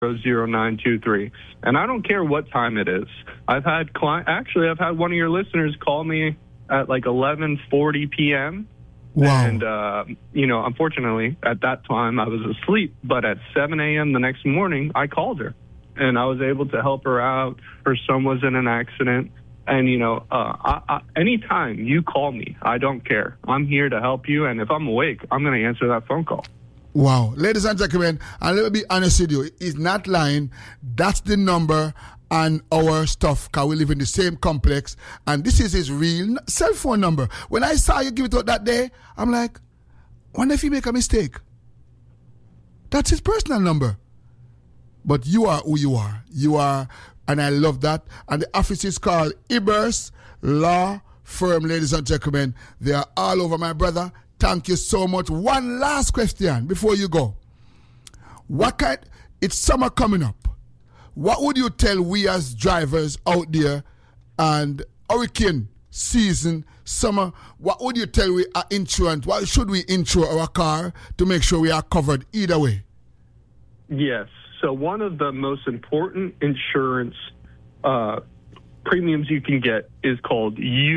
0923. And I don't care what time it is. I've had one of your listeners call me at like 11:40 p.m. Wow. And, unfortunately, at that time I was asleep. But at 7 a.m. the next morning, I called her. And I was able to help her out. Her son was in an accident. And, anytime you call me, I don't care. I'm here to help you. And if I'm awake, I'm going to answer that phone call. Wow. Ladies and gentlemen, and let me be honest with you, he's not lying. That's the number and our stuff, because we live in the same complex. And this is his real cell phone number. When I saw you give it out that day, I'm like, wonder if he make a mistake. That's his personal number. But you are who you are. You are, and I love that. And the office is called Ibers Law Firm, ladies and gentlemen. They are all over, my brother. Thank you so much. One last question before you go. It's summer coming up. What would you tell we as drivers out there and hurricane season, summer, what would you tell we are insurance? What should we insure our car to make sure we are covered either way? Yes. So one of the most important insurance premiums you can get is called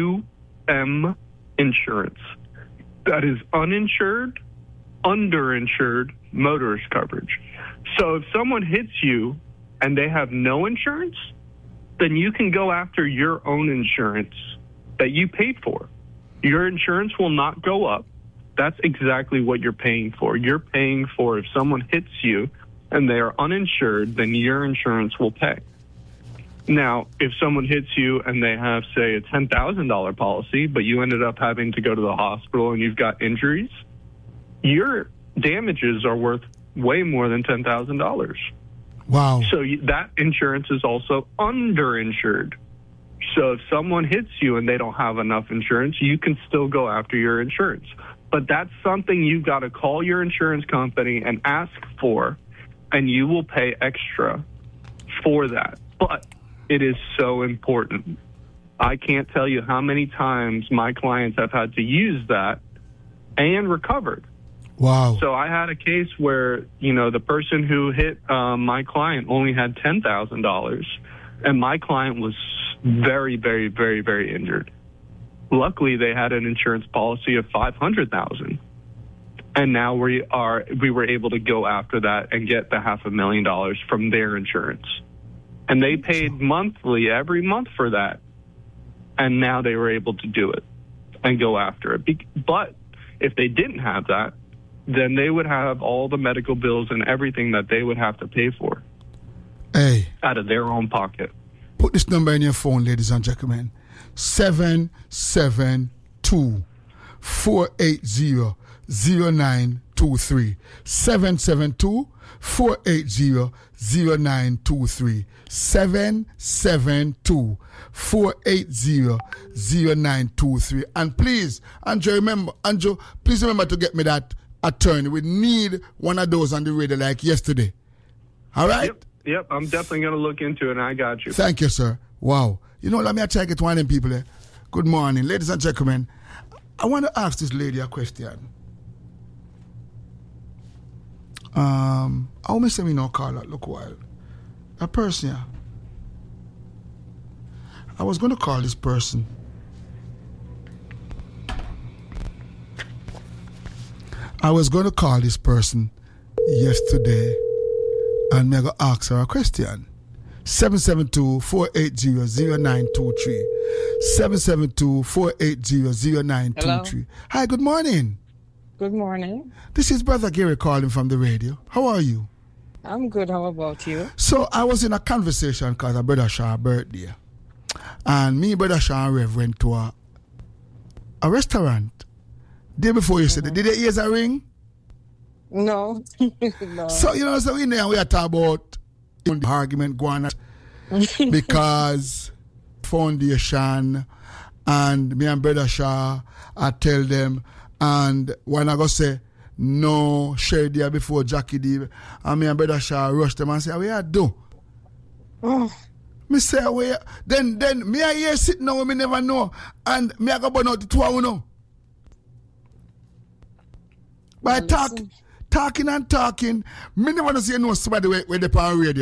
UM insurance. That is uninsured, underinsured motorist coverage. So if someone hits you and they have no insurance, then you can go after your own insurance that you paid for. Your insurance will not go up. That's exactly what you're paying for. You're paying for if someone hits you and they are uninsured, then your insurance will pay. Now, if someone hits you and they have, say, a $10,000 policy, but you ended up having to go to the hospital and you've got injuries, your damages are worth way more than $10,000. Wow. So that insurance is also underinsured. So if someone hits you and they don't have enough insurance, you can still go after your insurance. But that's something you've got to call your insurance company and ask for, and you will pay extra for that. But it is so important. I can't tell you how many times my clients have had to use that and recovered. Wow. So I had a case where, the person who hit my client only had $10,000, and my client was very, very, very, very injured. Luckily, they had an insurance policy of $500,000, and now we were able to go after that and get the $500,000 from their insurance. And they paid monthly every month for that, and now they were able to do it and go after it. But if they didn't have that, then they would have all the medical bills and everything that they would have to pay for out of their own pocket. Put this number in your phone, ladies and gentlemen. 772-480-0923. 772-480-0923. 772-480-0923. And please, Andrew, please remember to get me that attorney. We need one of those on the radio like yesterday. All right? Yep. I'm definitely going to look into it, and I got you. Thank you, sir. Wow. Let me check it one of them people. Good morning. Ladies and gentlemen, I want to ask this lady a question. I want to say call out, look while. A person here. I was going to call this person. Yesterday, and I'm going to ask her a question. 772-480-0923. 772-480-0923. Hello? Hi, good morning. Good morning. This is Brother Gary calling from the radio. How are you? I'm good. How about you? So I was in a conversation because of Brother Shah's birthday. And me, Brother Shah and Rev went to a restaurant. Day before yesterday. Did they hear a ring? No. No. So, so in there we are talking about the argument going on because foundation and me and Brother Shah, I tell them, and when I go say, no, share there before Jackie D, and me and Brother Shah rush them and say, what you do? Oh. Me say, then me I here sitting now, me never know, and me I go burn out the two, But talk talking and talking. Me never want to see no somebody where they on radio.